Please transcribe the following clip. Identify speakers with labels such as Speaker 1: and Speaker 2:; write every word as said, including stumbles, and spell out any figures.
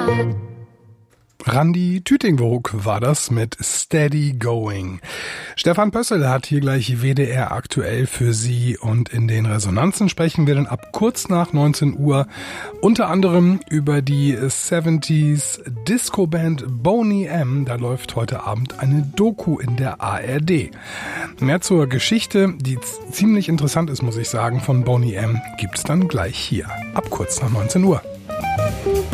Speaker 1: Randi Tütingburg war das mit Steady Going. Stefan Pössl hat hier gleich W D R aktuell für Sie und in den Resonanzen sprechen wir dann ab kurz nach neunzehn Uhr unter anderem über die siebziger Disco-Band Boney M. Da läuft heute Abend eine Doku in der A R D. Mehr zur Geschichte, die ziemlich interessant ist, muss ich sagen, von Boney M. gibt's dann gleich hier ab kurz nach neunzehn Uhr.